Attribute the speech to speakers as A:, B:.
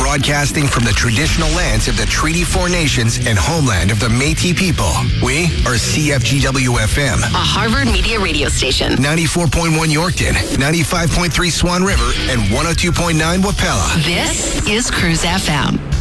A: broadcasting from the traditional lands of the Treaty 4 Nations and homeland of the Métis people. We are CFGW-FM,
B: a Harvard Media radio station.
A: 94.1 Yorkton, 95.3 Swan River, and 102.9 Wapella.
B: This is Cruise FM.